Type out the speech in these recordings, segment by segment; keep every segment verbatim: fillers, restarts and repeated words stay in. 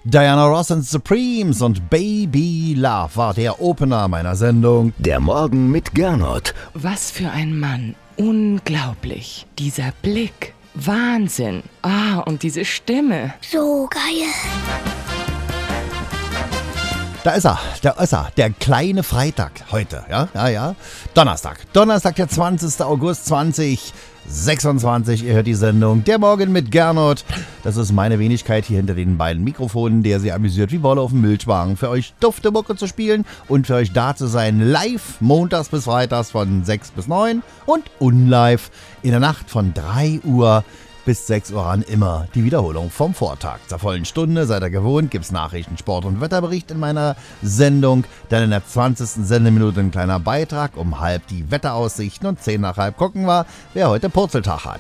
Diana Ross and Supremes und Baby Love war der Opener meiner Sendung. Der Morgen mit Gernot. Was für ein Mann. Unglaublich. Dieser Blick. Wahnsinn. Ah, und diese Stimme. So geil. Da ist er, da ist er, der kleine Freitag heute, ja, ja, ja. Donnerstag, Donnerstag, der zwanzigster August zweitausendsechsundzwanzig. Ihr hört die Sendung Der Morgen mit Gernot. Das ist meine Wenigkeit hier hinter den beiden Mikrofonen, der sie amüsiert wie Wolle auf dem Milchwagen, für euch dufte Mucke zu spielen und für euch da zu sein, live montags bis freitags von sechs bis neun und unlive in der Nacht von drei Uhr bis sechs Uhr an, immer die Wiederholung vom Vortag. Zur vollen Stunde, seid ihr gewohnt, gibt's Nachrichten, Sport und Wetterbericht in meiner Sendung. Dann in der zwanzigsten Sendeminute ein kleiner Beitrag, um halb die Wetteraussichten und zehn nach halb gucken wir, wer heute Purzeltag hat.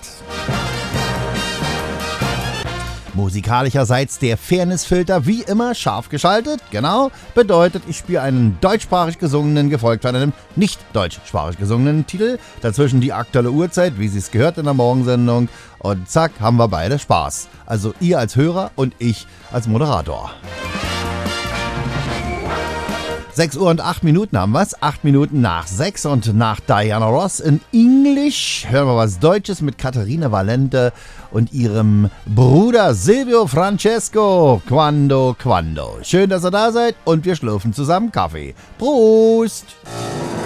Musikalischerseits der Fairnessfilter wie immer scharf geschaltet, genau, bedeutet, ich spiele einen deutschsprachig gesungenen, gefolgt von einem nicht deutschsprachig gesungenen Titel, dazwischen die aktuelle Uhrzeit, wie sie es gehört in der Morgensendung und zack, haben wir beide Spaß. Also ihr als Hörer und ich als Moderator. sechs Uhr und acht Minuten haben wir's. acht Minuten nach sechs und nach Diana Ross in Englisch hören wir was Deutsches mit Katharina Valente und ihrem Bruder Silvio Francesco. Quando, quando. Schön, dass ihr da seid und wir schlürfen zusammen Kaffee. Prost!